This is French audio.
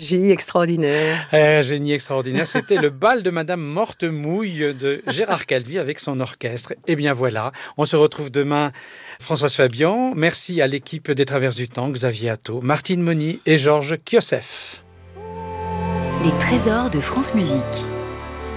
Génie extraordinaire. Génie extraordinaire, c'était le bal de Madame Mortemouille de Gérard Calvi avec son orchestre. Et bien voilà, on se retrouve demain. Françoise Fabian, merci à l'équipe des Traverses du Temps, Xavier Atto, Martine Moni et Georges Kiosef. Les trésors de France Musique.